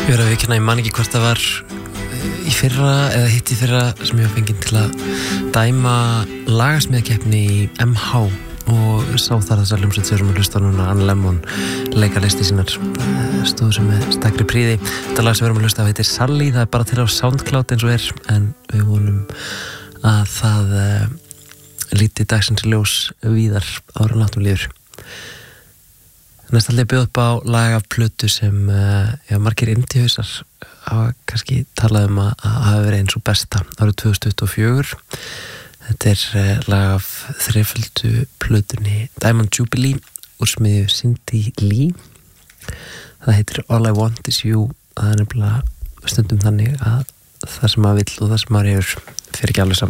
Ég verið að vikna, ég man ekki hvort það var í fyrra eða hitt í fyrra sem ég var fenginn til að dæma lagasmíðakeppni í MH og sá þar þessar hljómsveit sem að hlusta núna, Ann Lemon, leika listi sínar, stóðu sem með stakri príði. Þetta lag sem við erum að hlusta á heitir Sally, það bara til á SoundCloud eins og en við vonum að það líti dagsins ljós víðar ára náttúrulega líður. Næst ætla ég að bjóða upp á lag af plötu sem margir indíhausar hafa kannski talað að hafa verið eins og besta árið 2024. Þetta lag af þreföldu plötunni Diamond Jubilee úr smiðju Cindy Lee. Það heitir All I Want Is You. Það nefnilega stundum þannig að það sem maður vill og það sem maður hefur fer ekki alveg saman.